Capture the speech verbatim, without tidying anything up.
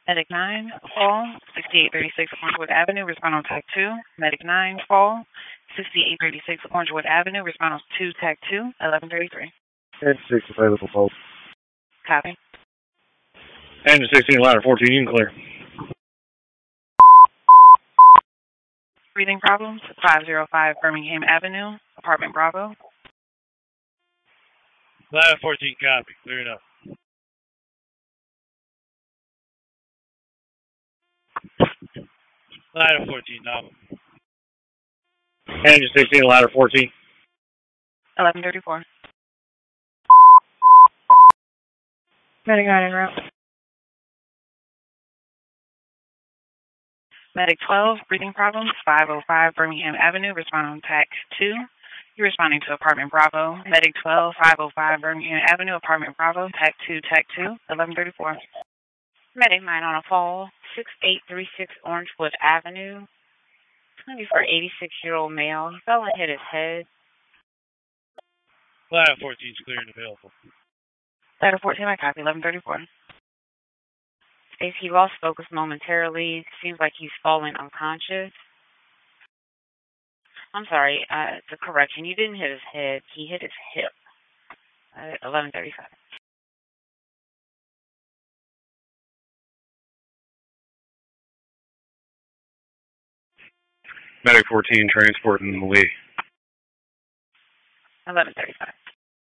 Medic nine, call, sixty-eight thirty-six Orangewood Avenue, respond on Tech two. Medic nine, call, sixty-eight thirty-six Orangewood Avenue, respond on two, Tech two, eleven thirty-three. Engine six available, both. Copy. Engine sixteen, ladder fourteen, you can clear. Breathing problems, five oh five Birmingham Avenue, apartment Bravo. Ladder fourteen, copy. Clear enough. Ladder fourteen, nominal. Engine sixteen, ladder fourteen. eleven thirty-four. Medic nine en route. Medic twelve, breathing problems, five oh five Birmingham Avenue, respond on Tech two. You're responding to apartment Bravo. Medic twelve, five oh five Birmingham Avenue, apartment Bravo, Tech two, Tech two, eleven thirty-four. Medic nine on a call, sixty-eight thirty-six Orangewood Avenue. It's going to be for an eighty-six-year-old male. He fell and hit his head. Ladder fourteen is clear and available. Ladder fourteen, I copy, eleven thirty-four. States he lost focus momentarily. Seems like he's fallen unconscious. I'm sorry, uh, it's a correction. You didn't hit his head. He hit his hip. Uh, eleven thirty-five. Medic fourteen, transporting the Lee. eleven thirty-five.